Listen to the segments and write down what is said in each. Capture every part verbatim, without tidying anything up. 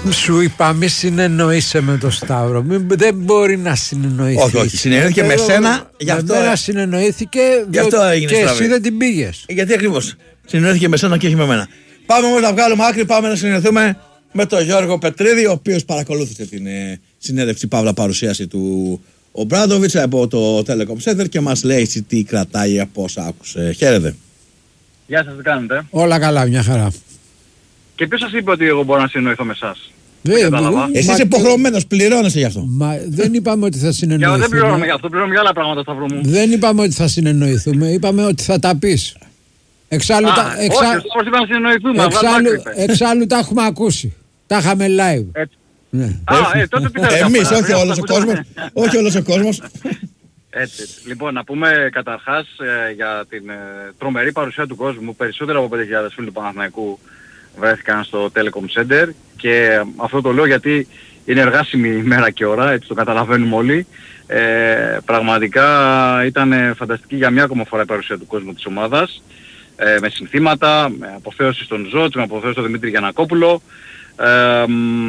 Σου είπα, μη συνεννοείσαι με τον Σταύρο. Μην, δεν μπορεί να συνεννοηθεί. Όχι, όχι. Συνεννοήθηκε με σένα. Γι' αυτό μένα συνεννοήθηκε. Γι' αυτό έγινε. Και εσύ δεν την πήγες. Γιατί ακριβώς. Συνεννοήθηκε με σένα και όχι με μένα. Πάμε όμως να βγάλουμε άκρη. Πάμε να συνεννοηθούμε με τον Γιώργο Πετρίδη, ο οποίος παρακολούθησε την ε, συνέντευξη παύλα παρουσίαση του Ομπράντοβιτς από το Telecom Center και μας λέει τι κρατάει από όσα άκουσε. Χαίρετε. Γεια σας, τι κάνετε? Όλα καλά, μια χαρά. Και ποιος σας είπε ότι εγώ μπορώ να συνεννοηθώ με εσάς? Δεν, εσύ είσαι υποχρεωμένος, πληρώνεσαι γι' αυτό. Μα δεν είπαμε ότι θα συνεννοηθούμε. Για, δεν πληρώνουμε γι' αυτό, πληρώνουμε για άλλα πράγματα, Σταύρο μου. Δεν είπαμε ότι θα συνεννοηθούμε, είπαμε ότι θα τα πεις. Εξάλλου, Α, τα, εξα... όχι, όπως είπαμε να συνεννοηθούμε. Εξάλλου, εξάλλου τα έχουμε ακούσει. Τα είχαμε live. Έτσι. Ναι. Α, ε, τότε τι θέλετε. Εμείς, όχι όλος ο κόσμος. Όχι όλος ο κόσμος. Έτσι, έτσι. Λοιπόν, να πούμε καταρχάς ε, για την ε, τρομερή παρουσία του κόσμου. Περισσότερο από πέντε χιλιάδες φίλοι του Παναθηναϊκού βρέθηκαν στο Telecom Center και αυτό το λέω γιατί είναι εργάσιμη ημέρα και ώρα, έτσι το καταλαβαίνουμε όλοι. Ε, πραγματικά ήταν φανταστική για μια ακόμα φορά η παρουσία του κόσμου της ομάδας, ε, με συνθήματα, με αποθέωση στον Ζότς, με αποθέωση στον Δημήτρη Γιαννακόπουλο. Ε,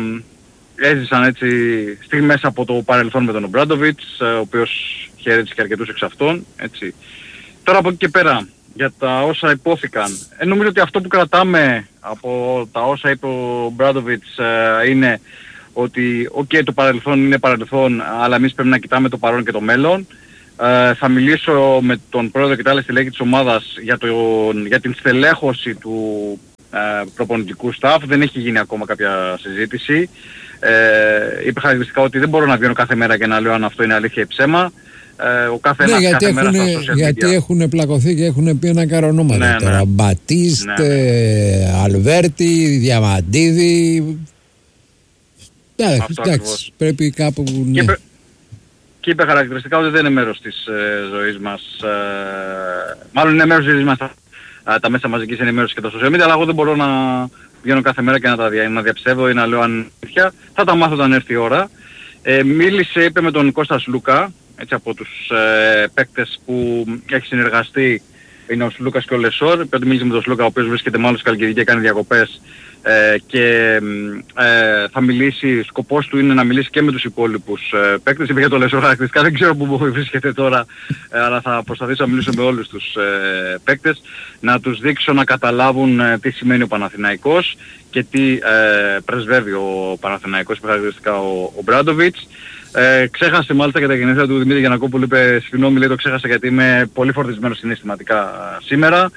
έζησαν έτσι στιγμές από το παρελθόν με τον Ομπράντοβιτς, ο οποίος χαιρέτησε και αρκετούς εξ αυτών, έτσι. Τώρα από εκεί και πέρα, για τα όσα υπόθηκαν, ε, νομίζω ότι αυτό που κρατάμε από τα όσα είπε ο Ομπράντοβιτς ε, είναι ότι okay, το παρελθόν είναι παρελθόν, αλλά εμείς πρέπει να κοιτάμε το παρόν και το μέλλον. Ε, θα μιλήσω με τον πρόεδρο και τα άλλα στελέχη της ομάδας για, το, για την στελέχωση του ε, προπονητικού staff. Δεν έχει γίνει ακόμα κάποια συζήτηση. Ε, είπε χαρακτηριστικά ότι δεν μπορώ να βγαίνω κάθε μέρα και να λέω αν αυτό είναι αλήθεια ή ψέμα. Ε, ο κάθε ναι, ένας γιατί, κάθε έχουν, μέρα στα social γιατί media. έχουν πλακωθεί και έχουν πει ένα καρονόματα ναι, τώρα. Ναι. Μπατίστ, ναι, ναι. Αλβέρτη, Διαμαντίδη. Εντάξει, εντάξει, ακριβώς. πρέπει κάπου. Ναι. Και, είπε, και είπε χαρακτηριστικά ότι δεν είναι μέρος της ε, ζωής μας. Ε, μάλλον είναι μέρος της ζωής μας τα, τα μέσα μαζικής ενημέρωσης και τα social media, αλλά εγώ δεν μπορώ να βγαίνω κάθε μέρα και να τα δια, να διαψεύδω ή να λέω αν αλήθεια. Θα τα μάθω όταν έρθει η ώρα. Ε, μίλησε, είπε με τον Κώστα Σλούκα, έτσι από τους ε, παίκτες που έχει συνεργαστεί, είναι ο Σλούκας και ο Λεσόρ. Είπε ότι μίλησε με τον Σλούκα, ο οποίος βρίσκεται μάλλον στη Καλκιδική και κάνει διακοπές. Ε, και ε, θα μιλήσει, σκοπός του είναι να μιλήσει και με τους υπόλοιπους ε, παίκτες. Είπε για το Λεσόρ χαρακτηριστικά, δεν ξέρω πού βρίσκεται τώρα, ε, αλλά θα προσπαθήσω να μιλήσω με όλους τους ε, παίκτες, να τους δείξω να καταλάβουν ε, τι σημαίνει ο Παναθηναϊκός και τι ε, πρεσβεύει ο Παναθηναϊκός, είπε χαρακτηριστικά ο, ο Μπράντοβιτς. Ε, ξέχασε μάλιστα για τα γενέθλια του Δημήτρη Γιαννακόπουλου, είπε συγγνώμη, λέει, το ξέχασα γιατί είμαι πολύ φορτισμένος συναισθηματικά σήμερα.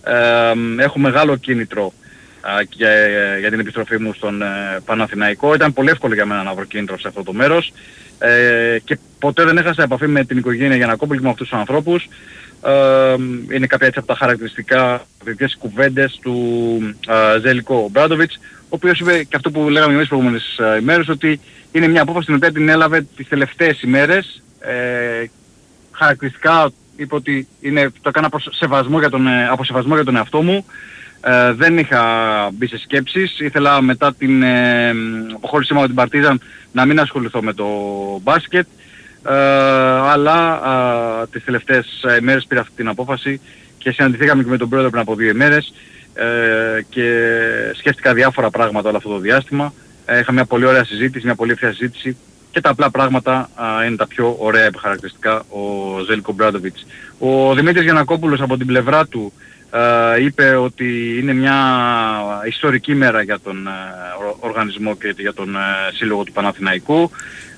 Ε, έχω μεγάλο κίνητρο Για, για την επιστροφή μου στον ε, Παναθηναϊκό. Ήταν πολύ εύκολο για μένα να βρω κίνητρο σε αυτό το μέρος ε, και ποτέ δεν έχασα επαφή με την οικογένεια Γιαννακόπουλου και με αυτούς τους ανθρώπους. Ε, είναι κάποια έτσι από τα χαρακτηριστικά δικές κουβέντες του ε, Ζέλικο Μπράντοβιτς, ο οποίος είπε και αυτό που λέγαμε εμείς προηγούμενες ε, ημέρες, ότι είναι μια απόφαση την οποία την έλαβε τις τελευταίες ημέρες. Ε, χαρακτηριστικά είπε ότι είναι, το έκανα από σεβασμό για τον, ε, από σεβασμό για τον εαυτό μου. Ε, δεν είχα μπει σε σκέψεις, ήθελα μετά την ε, αποχώρησή μου από την Παρτίζαν να μην ασχοληθώ με το μπάσκετ, ε, αλλά ε, τις τελευταίες ημέρες πήρα αυτή την απόφαση και συναντηθήκαμε και με τον πρόεδρο πριν από δύο ημέρες ε, και σκέφτηκα διάφορα πράγματα όλο αυτό το διάστημα. Ε, είχα μια πολύ ωραία συζήτηση, μια πολύ ευθεία συζήτηση και τα απλά πράγματα ε, είναι τα πιο ωραία χαρακτηριστικά ο Ζέλικο Μπράντοβιτς. Ο Δημήτρης Γιαννακόπουλος από την πλευρά του Uh, είπε ότι είναι μια ιστορική μέρα για τον uh, οργανισμό και για τον uh, σύλλογο του Παναθηναϊκού.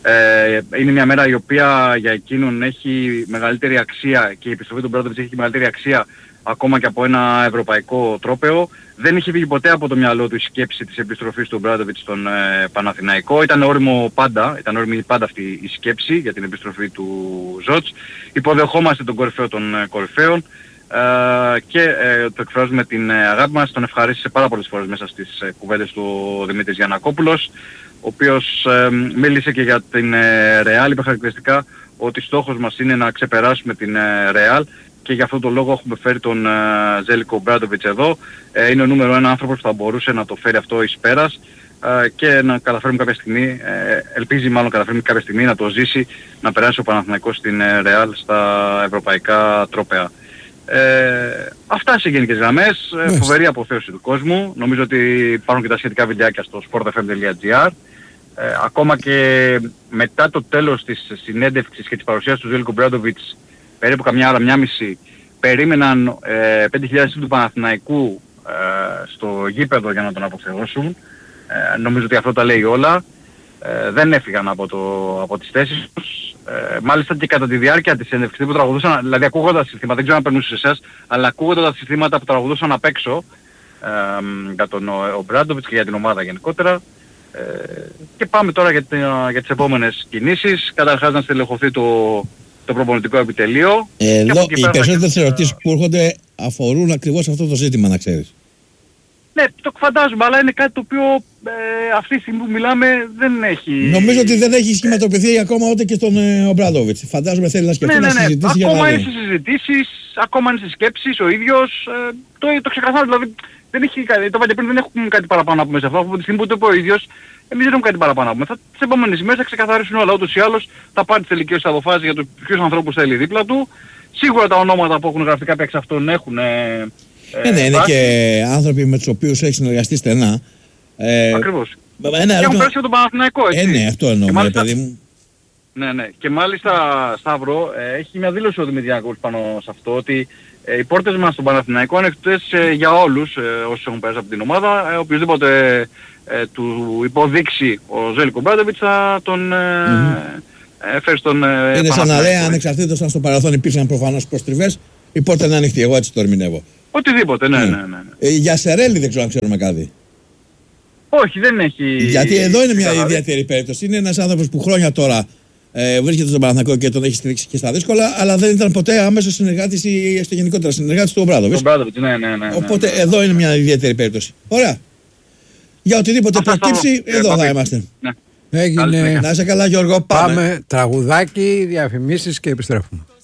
Uh, είναι μια μέρα η οποία για εκείνον έχει μεγαλύτερη αξία και η επιστροφή του Μπράντοβιτς έχει μεγαλύτερη αξία ακόμα και από ένα ευρωπαϊκό τρόπαιο. Δεν είχε βγει ποτέ από το μυαλό του η σκέψη της επιστροφής του Μπράντοβιτς στον uh, Παναθηναϊκό. Ήταν όριμο πάντα, ήταν όριμη πάντα αυτή η σκέψη για την επιστροφή του Ζότς. Υποδεχόμαστε τον κορυφαίο των uh, κορυφαίων. Uh, και uh, το εκφράζουμε την uh, αγάπη μας. Τον ευχαρίστησε πάρα πολλές φορές μέσα στις uh, κουβέντες του ο Δημήτρης Γιαννακόπουλος, ο οποίος uh, μίλησε και για την uh, Real. Είπε χαρακτηριστικά ότι στόχος μας είναι να ξεπεράσουμε την uh, Real και για αυτόν τον λόγο έχουμε φέρει τον uh, Ζέλικο Μπράντοβιτς εδώ. Uh, είναι ο νούμερο ένα άνθρωπος που θα μπορούσε να το φέρει αυτό εις πέρας uh, και να καταφέρουμε κάποια στιγμή, uh, ελπίζει μάλλον καταφέρουμε κάποια στιγμή να το ζήσει, να περάσει ο Παναθηναϊκός στην uh, Real στα ευρωπαϊκά τρόπαια. Ε, αυτά σε γενικές γραμμές, Yes. φοβερή αποθέωση του κόσμου. Νομίζω ότι υπάρχουν και τα σχετικά βιντεάκια στο sportfm.gr. Ε, ακόμα και μετά το τέλος της συνέντευξης και της παρουσίας του Ζέλικο Μπράντοβιτς, περίπου καμιά ώρα, μια μισή, περίμεναν ε, πέντε χιλιάδες του Παναθηναϊκού ε, στο γήπεδο για να τον αποθεώσουν. Ε, νομίζω ότι αυτό τα λέει όλα. Ε, δεν έφυγαν από, το, από τις θέσεις τους. Ε, μάλιστα και κατά τη διάρκεια της συνέντευξης που τραγουδούσαν, δηλαδή ακούγοντας τα συστήματα, δεν ξέρω αν περνούσε σε εσάς, αλλά ακούγοντας τα συστήματα που τραγουδούσαν απ' έξω ε, για τον ο Μπράντοβιτς και για την ομάδα γενικότερα. Ε, και πάμε τώρα για, την, για τις επόμενες κινήσεις. Καταρχάς να στελεχωθεί το, το προπονητικό επιτελείο. Εδώ οι περισσότερες θα... ερωτήσεις που έρχονται αφορούν ακριβώς αυτό το ζήτημα, να ξέρεις. Ναι, το φαντάζομαι, αλλά είναι κάτι το οποίο ε, αυτή τη στιγμή που μιλάμε δεν έχει... Νομίζω ότι δεν έχει σχηματοποιηθεί ακόμα ούτε και στον ε, Ομπράντοβιτς. Φαντάζομαι θέλει να σκεφτεί, ναι, να ναι, ναι. συζητήσει για να Ακόμα δει. είναι στις συζητήσεις, ακόμα είναι στις σκέψεις ο ίδιος. Ε, το, το ξεκαθάρισε, δηλαδή δεν έχει, το είπα και πριν, δεν έχουμε κάτι παραπάνω να πούμε σε αυτό. Από τη στιγμή που το είπε ο ίδιος, εμείς δεν έχουμε κάτι παραπάνω να πούμε. Θα, τις επόμενες ημέρες θα ξεκαθαρίσουν όλα. Ούτως ή άλλως θα πάρει τις τελικές αποφάσεις για τους ποιους ανθρώπους θέλει δίπλα του. Σίγουρα τα ονόματα που έχουν γραφτεί κάποια εξ αυτών έχουν... Ε, Ε, ναι, είναι και άνθρωποι με τους οποίους έχει συνεργαστεί στενά. Ε, Ακριβώς. Ένα και έχουν ερώτημα... πέράσει από τον Παναθηναϊκό, έτσι. Ε, ναι, αυτό εννοώ, μάλιστα... παιδί μου. Ναι, ναι. Και μάλιστα, Σταύρο, ε, έχει μια δήλωση ο Δημητριακός πάνω σε αυτό, ότι ε, οι πόρτες μας στον Παναθηναϊκό είναι ανοιχτές ε, για όλους ε, όσους έχουν περάσει από την ομάδα. Ε, οποιοδήποτε ε, του υποδείξει ο Ζέλικο Μπράντοβιτς θα τον... Ε, mm-hmm. ε, φέρει στον ε, είναι σαν να λέει, ανεξαρτήτως αν στο παρελθόν υπήρξαν προφανώς προστριβές, η πόρτα είναι ανοιχτή. Εγώ έτσι το ερμηνεύω. Οτιδήποτε, ναι, ναι, ναι. ναι. Ε, για Σερέλη δεν ξέρω αν ξέρουμε κάτι. Όχι, δεν έχει... Γιατί εδώ είναι μια Καλά, ιδιαίτερη περίπτωση. Είναι ένας άνθρωπος που χρόνια τώρα ε, βρίσκεται στον Παναθηναϊκό και τον έχει στηρίξει και στα δύσκολα, αλλά δεν ήταν ποτέ άμεσος συνεργάτης ή στο γενικότερα συνεργάτης του Ομπράντοβιτς. Ναι, ναι, ναι, Οπότε ναι, ναι. εδώ είναι μια ιδιαίτερη περίπτωση. Ωραία. Για οτιδήποτε προκύψει, εδώ θα είμαστε. Ναι. Έγινε. Να είσαι καλά, Γιώργο. Πάμε τραγουδάκι, διαφημίσεις και επιστρέφουμε.